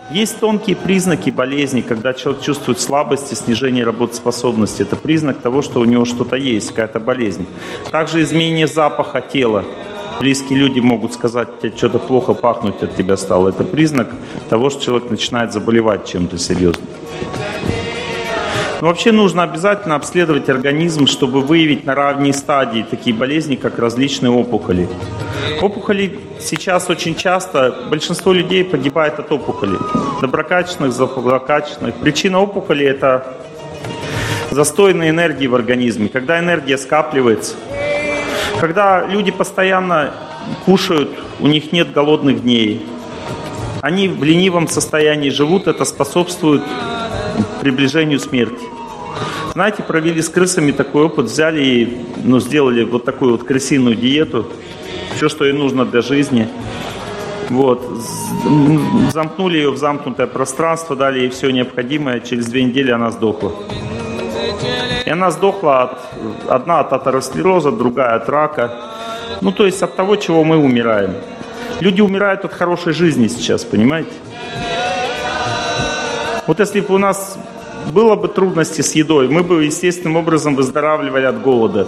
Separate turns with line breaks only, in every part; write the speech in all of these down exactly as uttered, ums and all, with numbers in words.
Есть тонкие признаки болезни, когда человек чувствует слабость и снижение работоспособности. Это признак того, что у него что-то есть, какая-то болезнь. Также изменение запаха тела. Близкие люди могут сказать, тебе что-то плохо пахнуть от тебя стало. Это признак того, что человек начинает заболевать чем-то серьезным. Но вообще нужно обязательно обследовать организм, чтобы выявить на ранней стадии такие болезни, как различные опухоли. Опухоли сейчас очень часто, большинство людей погибает от опухолей. Доброкачественных, злокачественных. Причина опухоли – это застойной энергии в организме, когда энергия скапливается. Когда люди постоянно кушают, у них нет голодных дней. Они в ленивом состоянии живут, это способствует приближению смерти. Знаете, провели с крысами такой опыт, взяли и ну, сделали вот такую вот крысиную диету, все, что ей нужно для жизни. Вот. Замкнули ее в замкнутое пространство, дали ей все необходимое, через две недели она сдохла. И она сдохла от, одна от атеросклероза, другая от рака. Ну, то есть от того, чего мы умираем. Люди умирают от хорошей жизни сейчас, понимаете? Вот если бы у нас было бы трудности с едой, мы бы естественным образом выздоравливали от голода.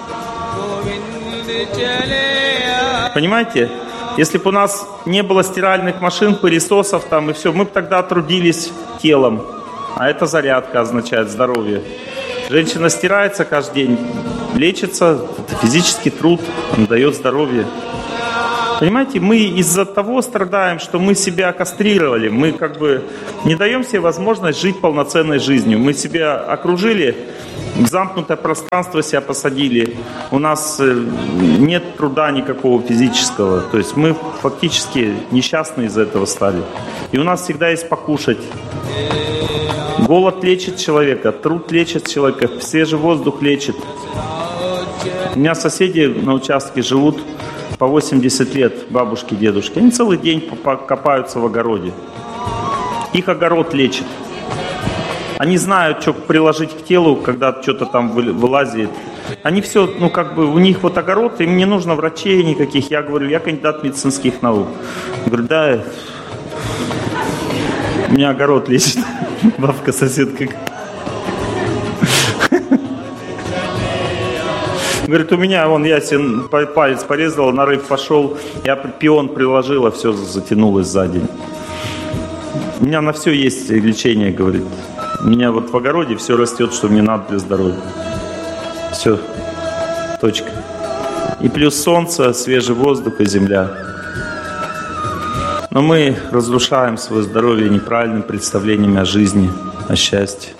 Понимаете? Если бы у нас не было стиральных машин, пылесосов там и все, мы бы тогда трудились телом. А это зарядка означает здоровье. Женщина стирается каждый день, лечится, это физический труд, он дает здоровье. Понимаете, мы из-за того страдаем, что мы себя кастрировали, мы как бы не даем себе возможность жить полноценной жизнью. Мы себя окружили, в замкнутое пространство себя посадили, у нас нет труда никакого физического, то есть мы фактически несчастны из-за этого стали. И у нас всегда есть покушать. Голод лечит человека, труд лечит человека, свежий воздух лечит. У меня соседи на участке живут по восемьдесят лет, бабушки, дедушки. Они целый день копаются в огороде. Их огород лечит. Они знают, что приложить к телу, когда что-то там вылазит. Они все, ну как бы, у них вот огород, им не нужно врачей никаких. Я говорю, я кандидат медицинских наук. Я говорю, да, у меня огород лечит. Бабка, соседка. Говорит, у меня, вон, я себе палец порезал, нарыв пошел, я пион приложила, все затянулось за день. У меня на все есть лечение, говорит. У меня вот в огороде все растет, что мне надо для здоровья. Все, точка. И плюс солнце, свежий воздух и земля. Но мы разрушаем свое здоровье неправильным представлением о жизни, о счастье.